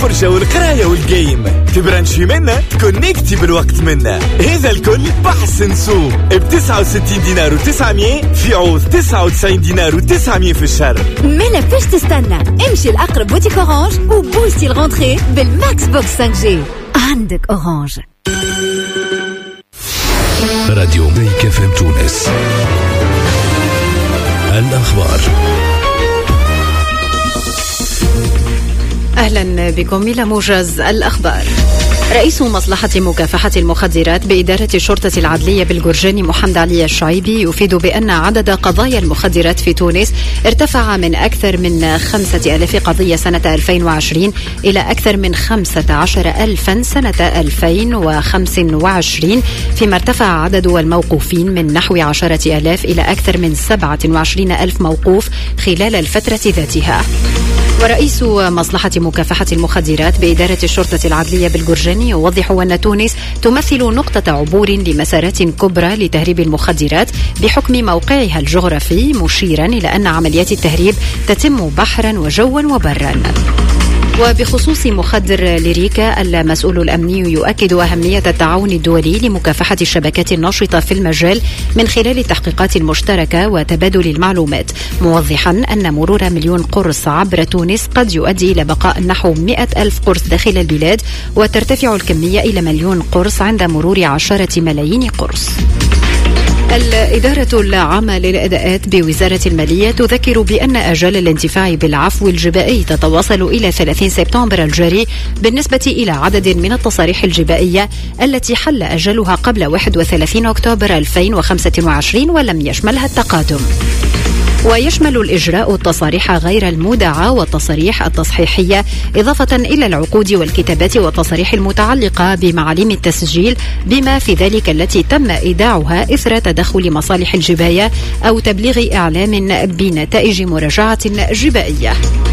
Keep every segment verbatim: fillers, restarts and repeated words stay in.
الفرجة والقراية والجيم. تبرانشي منا تكونيكتي بالوقت منا. هذا الكل بحسن سوق ب تسعة وستين دينار وتسعمية في عوض تسعة وتسعين دينار وتسعمية في الشهر. مالا فاش تستنى؟ امشي الأقرب بوتيك أورانج وبوستي الغونتري بالماكس بوكس خمسة جي. عندك أورانج. راديو ميك اف ام تونس. الأخبار. أهلا بكم إلى موجز الأخبار. رئيس مصلحة مكافحة المخدرات بإدارة الشرطة العدلية بالجرجاني محمد علي الشعيبي يفيد بأن عدد قضايا المخدرات في تونس ارتفع من أكثر من خمسة آلاف قضية سنة ألفين وعشرين إلى أكثر من خمسة عشر ألفا سنة ألفين وخمسة وعشرين، فيما ارتفع عدد الموقوفين من نحو عشرة آلاف إلى أكثر من سبعة وعشرين ألف موقوف خلال الفترة ذاتها. ورئيس مصلحة مكافحة المخدرات بإدارة الشرطة العدلية بالجرجاني يوضح أن تونس تمثل نقطة عبور لمسارات كبرى لتهريب المخدرات بحكم موقعها الجغرافي، مشيرا إلى أن عمليات التهريب تتم بحرا وجوا وبرا. وبخصوص مخدر ليريكا، المسؤول الأمني يؤكد أهمية التعاون الدولي لمكافحة الشبكات الناشطة في المجال من خلال التحقيقات المشتركة وتبادل المعلومات، موضحا أن مرور مليون قرص عبر تونس قد يؤدي إلى بقاء نحو مئة ألف قرص داخل البلاد، وترتفع الكمية إلى مليون قرص عند مرور عشرة ملايين قرص. الإدارة العامة للأداءات بوزارة المالية تذكر بأن آجال الانتفاع بالعفو الجبائي تتواصل إلى ثلاثين سبتمبر الجاري بالنسبة إلى عدد من التصاريح الجبائية التي حل أجلها قبل واحد وثلاثين أكتوبر ألفين وخمسة وعشرين ولم يشملها التقادم. ويشمل الإجراء التصاريح غير المودعة والتصاريح التصحيحية، إضافة إلى العقود والكتابات والتصاريح المتعلقة بمعالم التسجيل، بما في ذلك التي تم إيداعها إثر تدخل مصالح الجباية أو تبليغ إعلام بنتائج مراجعة جبائية.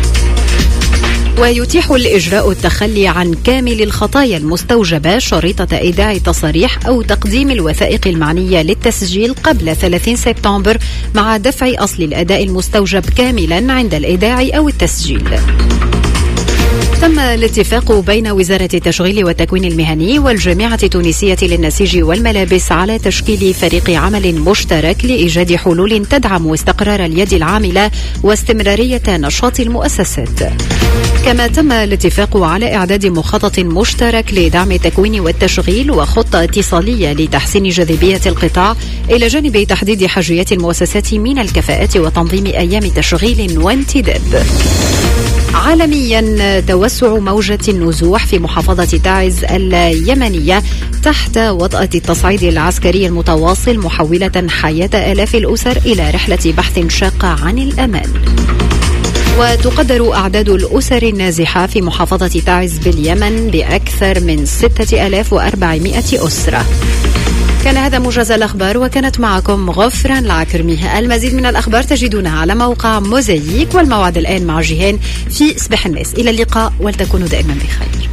ويتيح الإجراء التخلي عن كامل الخطايا المستوجبة شريطة إيداع تصاريح أو تقديم الوثائق المعنية للتسجيل قبل ثلاثين سبتمبر مع دفع أصل الأداء المستوجب كاملا عند الإيداع أو التسجيل. تم الاتفاق بين وزارة التشغيل والتكوين المهني والجامعة التونسية للنسيج والملابس على تشكيل فريق عمل مشترك لإيجاد حلول تدعم استقرار اليد العاملة واستمرارية نشاط المؤسسات. كما تم الاتفاق على إعداد مخطط مشترك لدعم التكوين والتشغيل وخطة اتصالية لتحسين جاذبية القطاع، إلى جانب تحديد حاجيات المؤسسات من الكفاءات وتنظيم أيام تشغيل وانتداب. عالميا، توسع موجة النزوح في محافظة تعز اليمنية تحت وطأة التصعيد العسكري المتواصل محولة حياة آلاف الأسر إلى رحلة بحث شاقة عن الأمان. وتقدر أعداد الأسر النازحة في محافظة تعز باليمن بأكثر من ستة آلاف وأربعمائة أسرة. كان هذا موجز الأخبار، وكانت معكم غفران العكرمي. المزيد من الأخبار تجدونها على موقع موزايك، والموعد الآن مع جيهان في صباح الناس. إلى اللقاء، ولتكونوا دائما بخير.